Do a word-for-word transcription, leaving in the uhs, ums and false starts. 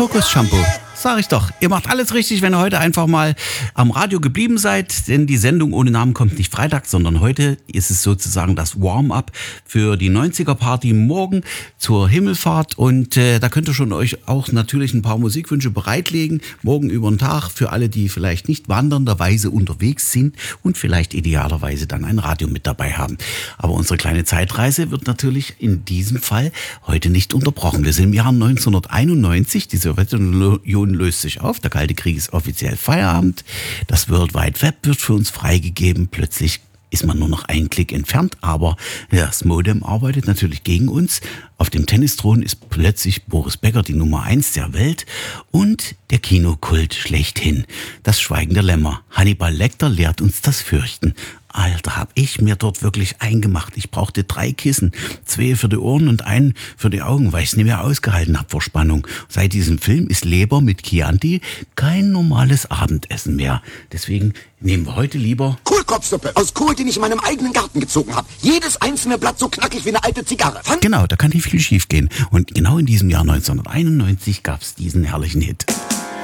Fokus-Shampoo. Sag ich doch. Ihr macht alles richtig, wenn ihr heute einfach mal am Radio geblieben seid, denn die Sendung ohne Namen kommt nicht Freitag, sondern heute ist es sozusagen das Warm-up für die neunziger-Party morgen zur Himmelfahrt und äh, da könnt ihr schon euch auch natürlich ein paar Musikwünsche bereitlegen, morgen über den Tag für alle, die vielleicht nicht wandernderweise unterwegs sind und vielleicht idealerweise dann ein Radio mit dabei haben. Aber unsere kleine Zeitreise wird natürlich in diesem Fall heute nicht unterbrochen. Wir sind im Jahr neunzehnhunderteinundneunzig, die Sowjetunion löst sich auf, der Kalte Krieg ist offiziell Feierabend, das World Wide Web wird für uns freigegeben, plötzlich ist man nur noch einen Klick entfernt, aber das Modem arbeitet natürlich gegen uns. Auf dem Tennisthron ist plötzlich Boris Becker die Nummer eins der Welt und der Kinokult schlechthin, das Schweigen der Lämmer. Hannibal Lecter lehrt uns das Fürchten. Alter, hab ich mir dort wirklich eingemacht. Ich brauchte drei Kissen, zwei für die Ohren und einen für die Augen, weil ich es nicht mehr ausgehalten habe vor Spannung. Seit diesem Film ist Leber mit Chianti kein normales Abendessen mehr. Deswegen nehmen wir heute lieber Kohlkopfsuppe aus Kohl, den ich in meinem eigenen Garten gezogen habe. Jedes einzelne Blatt so knackig wie eine alte Zigarre. Fand Genau, da kann nicht viel schief gehen. Und genau in diesem Jahr neunzehnhunderteinundneunzig gab es diesen herrlichen Hit.